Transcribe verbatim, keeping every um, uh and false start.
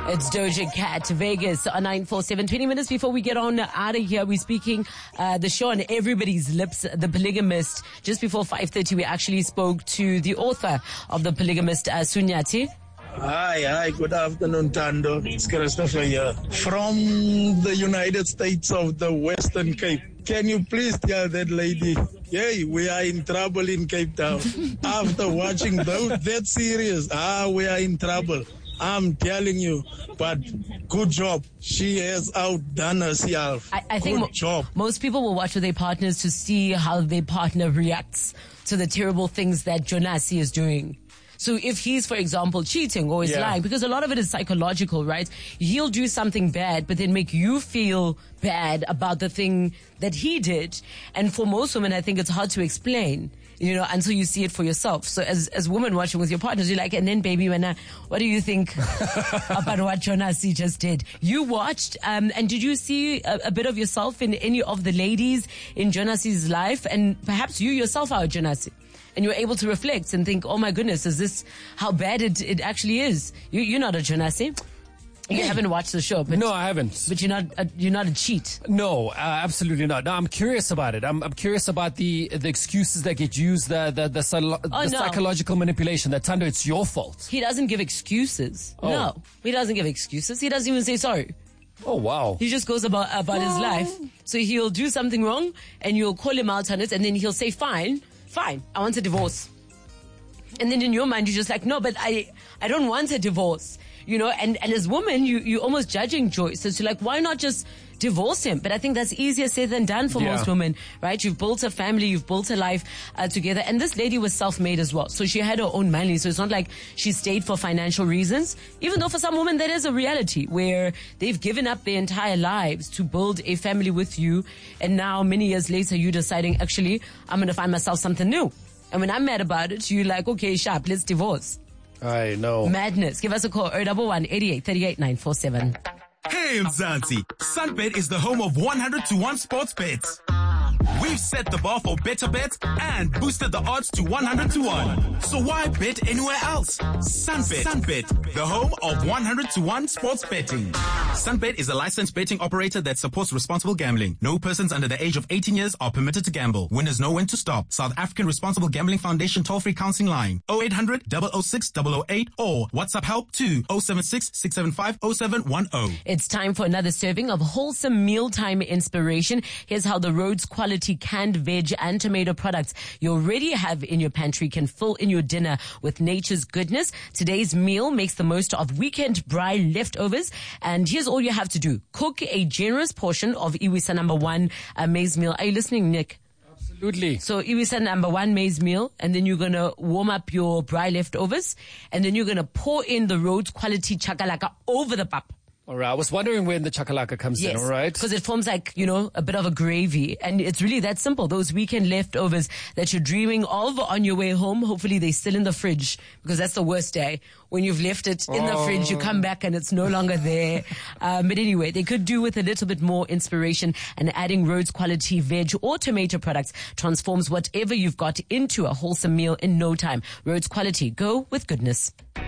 It's Doja Cat, Vegas on nine four seven. twenty minutes before we get on out of here, we're speaking uh, the show on everybody's lips, The Polygamist. Just before five thirty, we actually spoke to the author of The Polygamist, uh, Sunyati. Hi, hi, good afternoon, Tando. It's Christopher here from the United States of the Western Cape. Can you please tell that lady, hey, we are in trouble in Cape Town. After watching those, that series, ah, we are in trouble. I'm telling you, but good job. She has outdone herself. I, I think good mo- job. Most people will watch with their partners to see how their partner reacts to the terrible things that Jonasi is doing. So if he's, for example, cheating or is Yeah. lying, because a lot of it is psychological, right? He'll do something bad, but then make you feel bad about the thing that he did. And for most women, I think it's hard to explain, you know, until you see it for yourself. So as as women watching with your partners, you're like, and then baby, when I, what do you think about what Jonasi just did? You watched, um, and did you see a, a bit of yourself in any of the ladies in Jonasi's life? And perhaps you yourself are a Jonasi. And you're able to reflect and think, oh my goodness, is this how bad it, it actually is? You, you're not a Jonasi. You haven't watched the show, but No, I haven't. But you're not a, you're not a cheat. No, uh, absolutely not. No, I'm curious about it. I'm, I'm curious about the the excuses that get used, the the the, psylo- Oh, the no. psychological manipulation. That Tando, it's your fault. He doesn't give excuses. Oh. No, he doesn't give excuses. He doesn't even say sorry. Oh wow. He just goes about about his life. So he'll do something wrong, and you'll call him out on it, and then he'll say, "Fine, fine, I want a divorce." And then in your mind, you're just like, no, but I, I don't want a divorce, you know, and, and as women, you, you're almost judging Joyce. So you're like, why not just divorce him? But I think that's easier said than done for Yeah. most women, right? You've built a family, you've built a life uh, together. And this lady was self-made as well. So she had her own money. So it's not like she stayed for financial reasons, even though for some women that is a reality where they've given up their entire lives to build a family with you. And now many years later, you deciding, actually, I'm going to find myself something new. And when I'm mad about it, you're like, okay, sharp, let's divorce. I know. Madness. Give us a call, oh one one, eighty-eight, thirty-eight, nine four seven. Hey, Mzansi. Sunbet is the home of one hundred to one sports bets. We've set the bar for better bets and boosted the odds to one hundred to one. So why bet anywhere else? Sunbet. Sunbet, the home of one hundred to one sports betting. Sunbet is a licensed betting operator that supports responsible gambling. No persons under the age of eighteen years are permitted to gamble. Winners know when to stop. South African Responsible Gambling Foundation toll-free counseling line oh eight hundred, oh oh six, oh oh eight or WhatsApp help to oh seven six, six seven five, oh seven one oh. It's time for another serving of wholesome mealtime inspiration. Here's how the Rhodes quality canned veg and tomato products you already have in your pantry can fill in your dinner with nature's goodness. Today's meal makes the most of weekend braai leftovers. And here's all you have to do. Cook a generous portion of Iwisa number one uh, maize meal. Are you listening, Nick? Absolutely. So Iwisa number one maize meal, and then you're going to warm up your braai leftovers, and then you're going to pour in the Rhodes quality chakalaka over the pap. All right. I was wondering when the chakalaka comes in. All right. Because it forms like, you know, a bit of a gravy. And it's really that simple. Those weekend leftovers that you're dreaming of on your way home, hopefully they're still in the fridge, because that's the worst day. When you've left it in the Oh. fridge, you come back and it's no longer there. Um, but anyway, they could do with a little bit more inspiration, and adding Rhodes quality veg or tomato products transforms whatever you've got into a wholesome meal in no time. Rhodes quality. Go with goodness.